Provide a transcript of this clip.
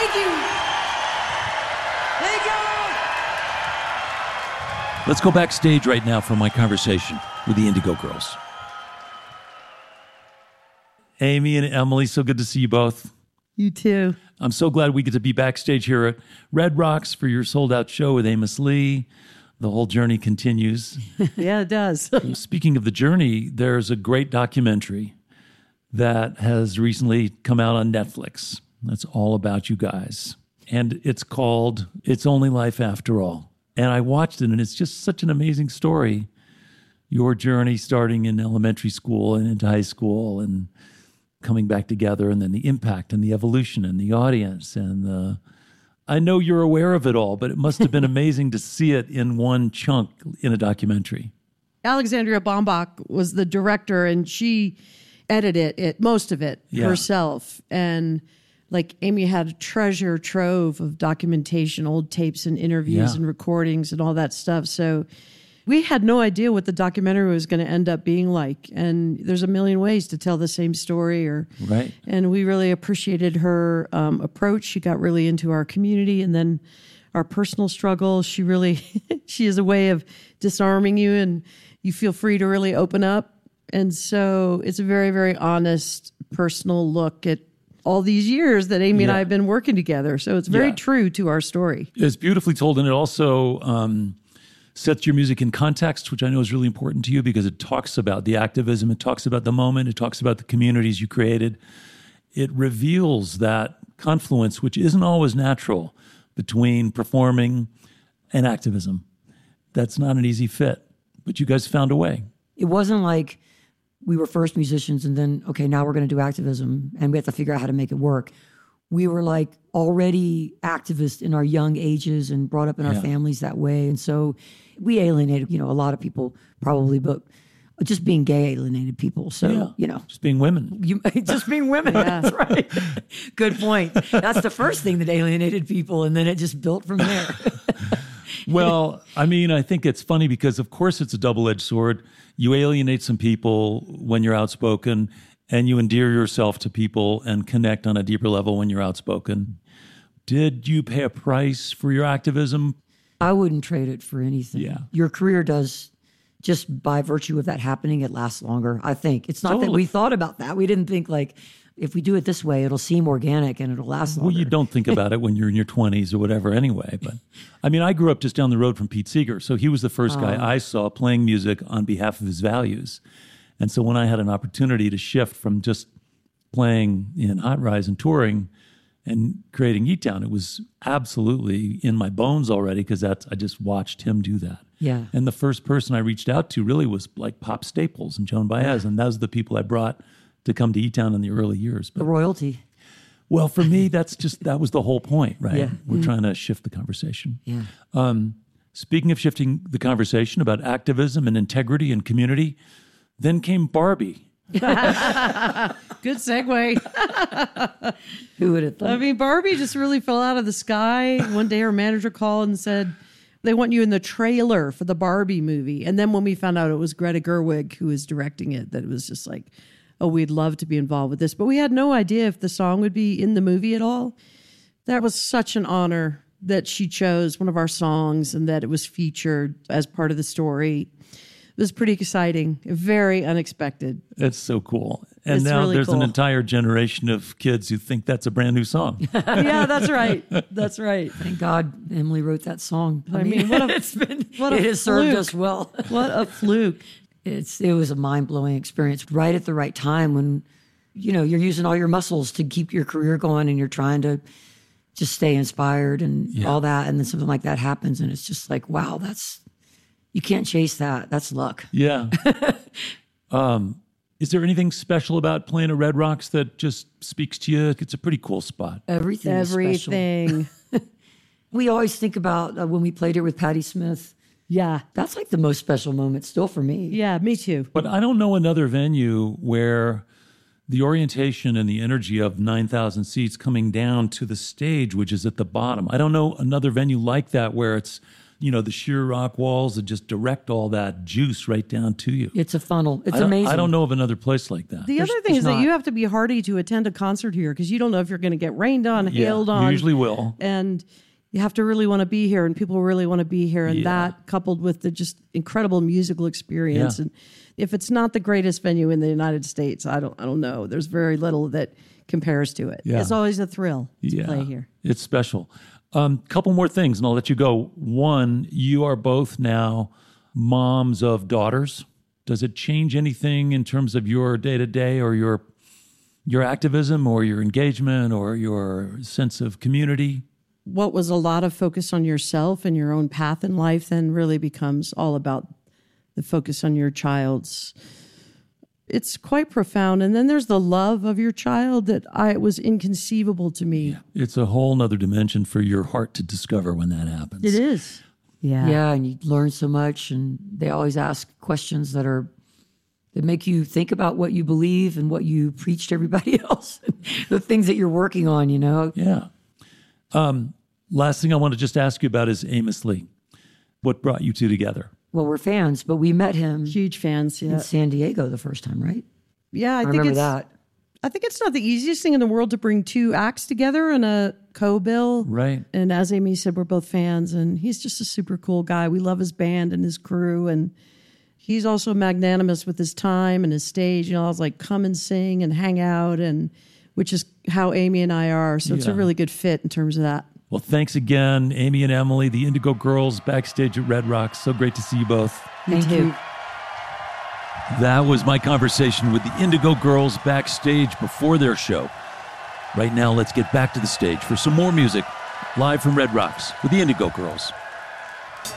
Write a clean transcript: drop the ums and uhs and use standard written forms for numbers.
Thank you. Thank you. Let's go backstage right now for my conversation with the Indigo Girls. Amy and Emily, so good to see you both. You too. I'm so glad we get to be backstage here at Red Rocks for your sold-out show with Amos Lee. The whole journey continues. Yeah, it does. Speaking of the journey, there's a great documentary that has recently come out on Netflix. That's all about you guys. And it's called It's Only Life After All. And I watched it, and it's just such an amazing story. Your journey starting in elementary school and into high school and coming back together, and then the impact and the evolution and the audience. And I know you're aware of it all, but it must have been amazing to see it in one chunk in a documentary. Alexandria Bombach was the director, and she edited it, most of it herself. And like Amy had a treasure trove of documentation, old tapes and interviews and recordings and all that stuff. So we had no idea what the documentary was going to end up being like. And there's a million ways to tell the same story. And we really appreciated her approach. She got really into our community and then our personal struggle. She has a way of disarming you, and you feel free to really open up. And so it's a very, very honest, personal look at all these years that Amy and I have been working together. So it's very true to our story. It's beautifully told, and it also sets your music in context, which I know is really important to you because it talks about the activism, it talks about the moment, it talks about the communities you created. It reveals that confluence, which isn't always natural, between performing and activism. That's not an easy fit, but you guys found a way. It wasn't like we were first musicians and then, okay, now we're going to do activism and we have to figure out how to make it work. We were like already activists in our young ages and brought up in our families that way. And so we alienated, a lot of people probably, but just being gay alienated people. So, Just being women. Just being women. That's right. Good point. That's the first thing that alienated people. And then it just built from there. Well, I mean, I think it's funny because, of course, it's a double-edged sword. You alienate some people when you're outspoken, and you endear yourself to people and connect on a deeper level when you're outspoken. Did you pay a price for your activism? I wouldn't trade it for anything. Yeah. Your career does, just by virtue of that happening, it lasts longer, I think. It's not that we thought about that. We didn't think like, if we do it this way, it'll seem organic and it'll last longer. Well, you don't think about it when you're in your 20s or whatever anyway. But I mean, I grew up just down the road from Pete Seeger. So he was the first guy I saw playing music on behalf of his values. And so when I had an opportunity to shift from just playing in Hot Rise and touring and creating Eat Town, it was absolutely in my bones already because I just watched him do that. Yeah. And the first person I reached out to really was like Pop Staples and Joan Baez. And those are the people I brought to come to E Town in the early years. But, the royalty. Well, for me, that was the whole point, right? Yeah. We're trying to shift the conversation. Yeah. Speaking of shifting the conversation about activism and integrity and community, then came Barbie. Good segue. Who would have thought? I mean, Barbie just really fell out of the sky. One day her manager called and said, they want you in the trailer for the Barbie movie. And then when we found out it was Greta Gerwig who was directing it, that it was just like, oh, we'd love to be involved with this. But we had no idea if the song would be in the movie at all. That was such an honor that she chose one of our songs and that it was featured as part of the story. It was pretty exciting, very unexpected. It's so cool. And It's now really there's cool. an entire generation of kids who think that's a brand new song. Yeah, that's right. That's right. Thank God Emily wrote that song. I mean, what a it has served fluke. us well. What a fluke. It was a mind-blowing experience right at the right time when, you're using all your muscles to keep your career going and you're trying to just stay inspired and all that. And then something like that happens and it's just like, wow, you can't chase that. That's luck. Yeah. Is there anything special about playing at Red Rocks that just speaks to you? It's a pretty cool spot. Everything is special. Everything. We always think about when we played it with Patti Smith. Yeah. That's like the most special moment still for me. Yeah, me too. But I don't know another venue where the orientation and the energy of 9,000 seats coming down to the stage, which is at the bottom. I don't know another venue like that where it's, the sheer rock walls that just direct all that juice right down to you. It's a funnel. It's amazing. I don't know of another place like that. The other thing is that you have to be hardy to attend a concert here because you don't know if you're going to get rained on, hailed on. You usually will. And you have to really want to be here, and people really want to be here. And that coupled with the just incredible musical experience. And if it's not the greatest venue in the United States, I don't know. There's very little that compares to it. It's always a thrill to play here. It's special. Couple more things, and I'll let you go. One, you are both now moms of daughters. Does it change anything in terms of your day-to-day or your activism or your engagement or your sense of community? What was a lot of focus on yourself and your own path in life then really becomes all about the focus on your child's. It's quite profound. And then there's the love of your child that was inconceivable to me. Yeah. It's a whole nother dimension for your heart to discover when that happens. It is. Yeah. Yeah, and you learn so much, and they always ask questions that make you think about what you believe and what you preach to everybody else, the things that you're working on, Yeah. Last thing I want to just ask you about is Amos Lee. What brought you two together? Well, we're fans, but we met him huge fans in San Diego the first time, right? Yeah, I think remember that. I think it's not the easiest thing in the world to bring two acts together in a co-bill. Right. And as Amy said, we're both fans, and he's just a super cool guy. We love his band and his crew, and he's also magnanimous with his time and his stage. I was like, come and sing and hang out, and which is how Amy and I are. So it's a really good fit in terms of that. Well, thanks again, Amy and Emily, the Indigo Girls backstage at Red Rocks. So great to see you both. Thank you. That was my conversation with the Indigo Girls backstage before their show. Right now, let's get back to the stage for some more music live from Red Rocks with the Indigo Girls.